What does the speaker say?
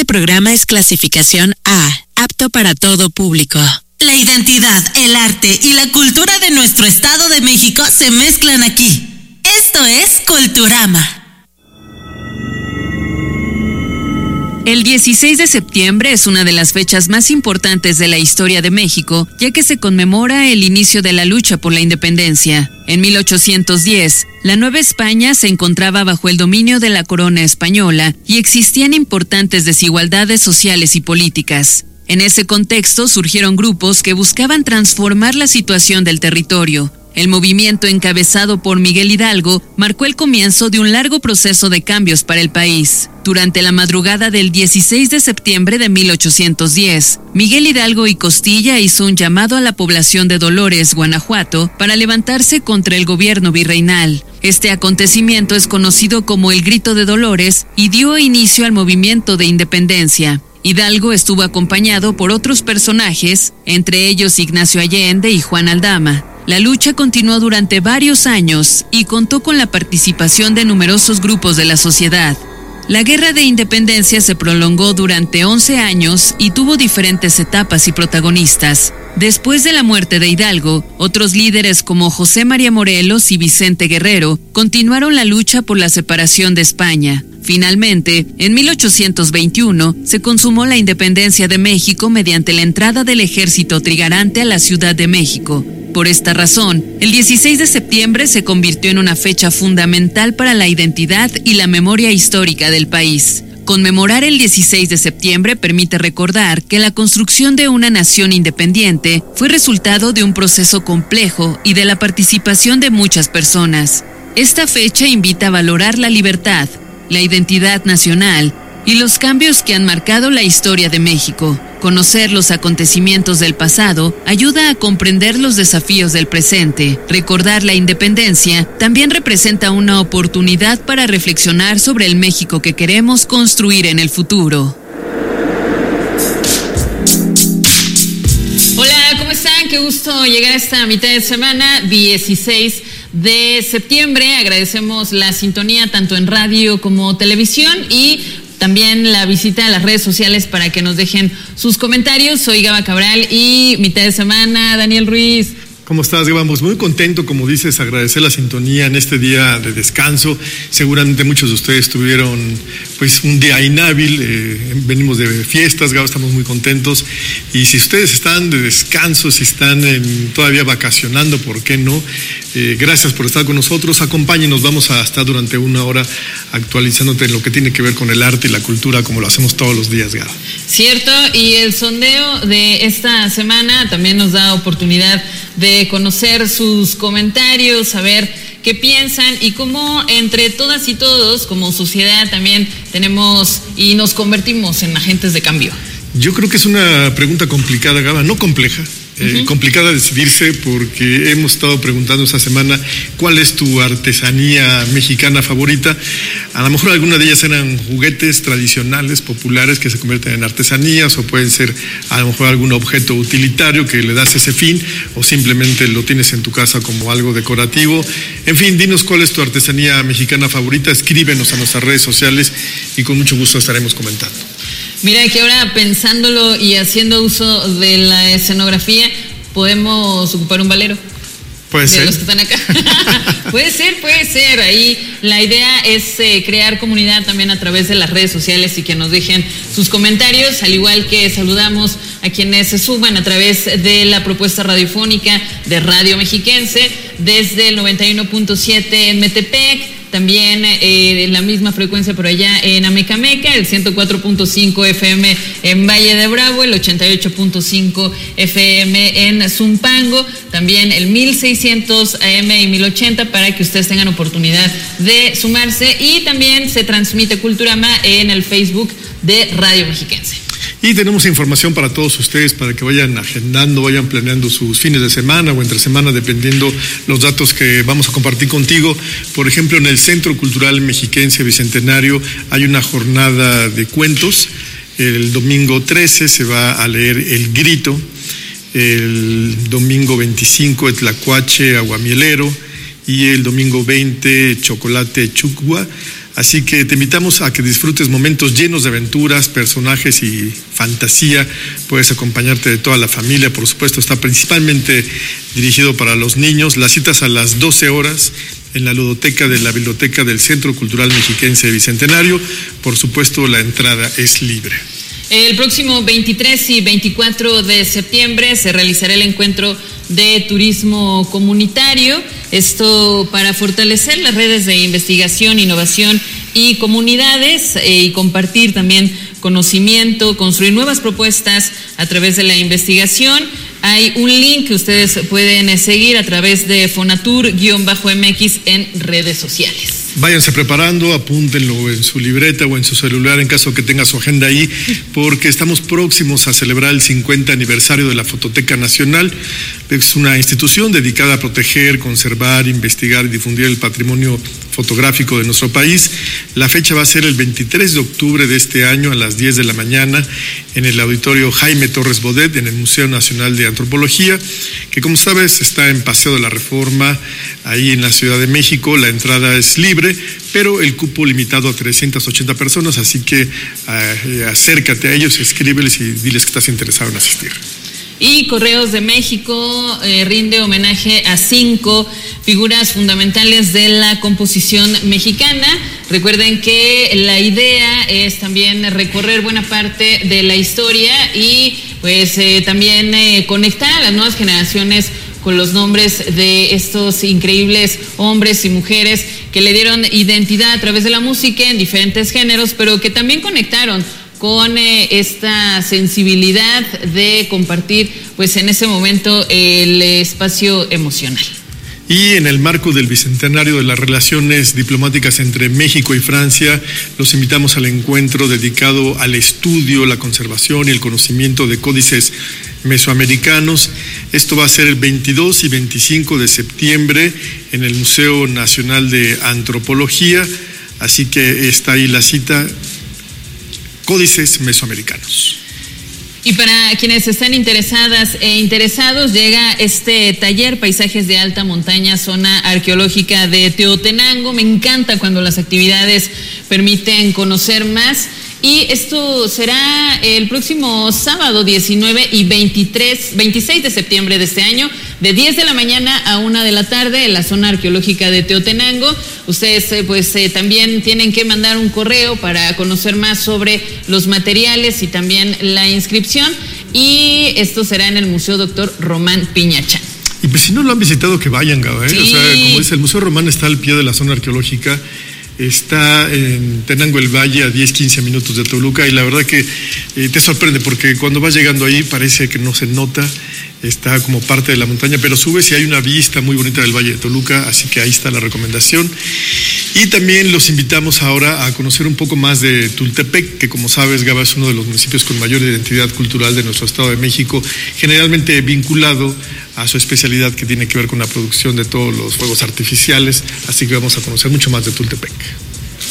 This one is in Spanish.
programa es clasificación A, apto para todo público. La identidad, el arte y la cultura de nuestro Estado de México se mezclan aquí. Esto es Culturama. El 16 de septiembre es una de las fechas más importantes de la historia de México, ya que se conmemora el inicio de la lucha por la independencia. En 1810, la Nueva España se encontraba bajo el dominio de la corona española y existían importantes desigualdades sociales y políticas. En ese contexto surgieron grupos que buscaban transformar la situación del territorio. El movimiento encabezado por Miguel Hidalgo marcó el comienzo de un largo proceso de cambios para el país. Durante la madrugada del 16 de septiembre de 1810, Miguel Hidalgo y Costilla hizo un llamado a la población de Dolores, Guanajuato, para levantarse contra el gobierno virreinal. Este acontecimiento es conocido como el Grito de Dolores y dio inicio al movimiento de independencia. Hidalgo estuvo acompañado por otros personajes, entre ellos Ignacio Allende y Juan Aldama. La lucha continuó durante varios años y contó con la participación de numerosos grupos de la sociedad. La Guerra de Independencia se prolongó durante 11 años y tuvo diferentes etapas y protagonistas. Después de la muerte de Hidalgo, otros líderes como José María Morelos y Vicente Guerrero continuaron la lucha por la separación de España. Finalmente, en 1821, se consumó la independencia de México mediante la entrada del ejército trigarante a la Ciudad de México. Por esta razón, el 16 de septiembre se convirtió en una fecha fundamental para la identidad y la memoria histórica del país. Conmemorar el 16 de septiembre permite recordar que la construcción de una nación independiente fue resultado de un proceso complejo y de la participación de muchas personas. Esta fecha invita a valorar la libertad, la identidad nacional y los cambios que han marcado la historia de México. Conocer los acontecimientos del pasado ayuda a comprender los desafíos del presente. Recordar la independencia también representa una oportunidad para reflexionar sobre el México que queremos construir en el futuro. Hola, ¿cómo están? Qué gusto llegar a esta mitad de semana, 16 de septiembre. Agradecemos la sintonía tanto en radio como televisión y también la visita a las redes sociales para que nos dejen sus comentarios. Soy Gaba Cabral y mitad de semana, Daniel Ruiz. ¿Cómo estás, Gaba? Pues muy contento, como dices, agradecer la sintonía en este día de descanso. Seguramente muchos de ustedes tuvieron pues un día inhábil, venimos de fiestas, Gaba, estamos muy contentos. Y si ustedes están de descanso, si están todavía vacacionando, ¿por qué no? Gracias por estar con nosotros, acompáñenos, vamos a estar durante una hora actualizándote en lo que tiene que ver con el arte y la cultura, como lo hacemos todos los días, Gaba. Cierto, y el sondeo de esta semana también nos da oportunidad de conocer sus comentarios, saber qué piensan y cómo entre todas y todos, como sociedad, también tenemos y nos convertimos en agentes de cambio. Yo creo que es una pregunta complicada, Gaba, no compleja. Complicada decidirse porque hemos estado preguntando esta semana cuál es tu artesanía mexicana favorita. A lo mejor alguna de ellas eran juguetes tradicionales, populares, que se convierten en artesanías, o pueden ser a lo mejor algún objeto utilitario que le das ese fin, o simplemente lo tienes en tu casa como algo decorativo. En fin, dinos cuál es tu artesanía mexicana favorita, escríbenos a nuestras redes sociales y con mucho gusto estaremos comentando. Mira que ahora pensándolo y haciendo uso de la escenografía, podemos ocupar un valero. Puede ser. De los que están acá. Puede ser. Ahí la idea es crear comunidad también a través de las redes sociales y que nos dejen sus comentarios, al igual que saludamos a quienes se suman a través de la propuesta radiofónica de Radio Mexiquense desde el 91.7 en Metepec. También en la misma frecuencia por allá en Amecameca, el 104.5 FM en Valle de Bravo, el 88.5 FM en Zumpango, también el 1600 AM y 1080 para que ustedes tengan oportunidad de sumarse, y también se transmite Culturama en el Facebook de Radio Mexiquense. Y tenemos información para todos ustedes para que vayan agendando, vayan planeando sus fines de semana o entre semana, dependiendo los datos que vamos a compartir contigo. Por ejemplo, en el Centro Cultural Mexiquense Bicentenario hay una jornada de cuentos. El domingo 13 se va a leer El Grito. El domingo 25 Tlacuache Aguamielero. Y el domingo 20 Chocolate Chucua. Así que te invitamos a que disfrutes momentos llenos de aventuras, personajes y fantasía. Puedes acompañarte de toda la familia, por supuesto, está principalmente dirigido para los niños. Las citas a las 12 horas en la ludoteca de la Biblioteca del Centro Cultural Mexiquense Bicentenario. Por supuesto, la entrada es libre. El próximo 23 y 24 de septiembre se realizará el encuentro de turismo comunitario, esto para fortalecer las redes de investigación, innovación y comunidades y compartir también conocimiento, construir nuevas propuestas a través de la investigación. Hay un link que ustedes pueden seguir a través de Fonatur-MX en redes sociales. Váyanse preparando, apúntenlo en su libreta o en su celular en caso que tenga su agenda ahí, porque estamos próximos a celebrar el 50 aniversario de la Fototeca Nacional. Es una institución dedicada a proteger, conservar, investigar y difundir el patrimonio fotográfico de nuestro país. La fecha va a ser el 23 de octubre de este año a las 10 de la mañana en el auditorio Jaime Torres Bodet, en el Museo Nacional de Antropología, que como sabes está en Paseo de la Reforma, ahí en la Ciudad de México. La entrada es libre, pero el cupo limitado a 380 personas, así que acércate a ellos, escríbeles y diles que estás interesado en asistir. Y Correos de México rinde homenaje a 5 figuras fundamentales de la composición mexicana. Recuerden que la idea es también recorrer buena parte de la historia y pues también conectar a las nuevas generaciones con los nombres de estos increíbles hombres y mujeres que le dieron identidad a través de la música en diferentes géneros, pero que también conectaron con esta sensibilidad de compartir pues en ese momento el espacio emocional. Y en el marco del bicentenario de las relaciones diplomáticas entre México y Francia, los invitamos al encuentro dedicado al estudio, la conservación y el conocimiento de códices mesoamericanos. Esto va a ser el 22 y 25 de septiembre en el Museo Nacional de Antropología, así que está ahí la cita, códices mesoamericanos. Y para quienes están interesadas e interesados, llega este taller Paisajes de Alta Montaña, Zona Arqueológica de Teotenango. Me encanta cuando las actividades permiten conocer más. Y esto será el próximo sábado 19 y 26 de septiembre de este año, de 10 de la mañana a 1 de la tarde en la zona arqueológica de Teotenango. Ustedes también tienen que mandar un correo para conocer más sobre los materiales y también la inscripción. Y esto será en el Museo Dr. Román Piñachán. Y pues si no lo han visitado, que vayan, Gaba, Sí. O sea, como dice, el Museo Román está al pie de la zona arqueológica. Está en Tenango el Valle, a 10-15 minutos de Toluca, y la verdad que te sorprende porque cuando vas llegando ahí parece que no se nota, está como parte de la montaña, pero subes y hay una vista muy bonita del Valle de Toluca, así que ahí está la recomendación. Y también los invitamos ahora a conocer un poco más de Tultepec, que como sabes, Gaba, es uno de los municipios con mayor identidad cultural de nuestro Estado de México, generalmente vinculado a su especialidad que tiene que ver con la producción de todos los fuegos artificiales, así que vamos a conocer mucho más de Tultepec.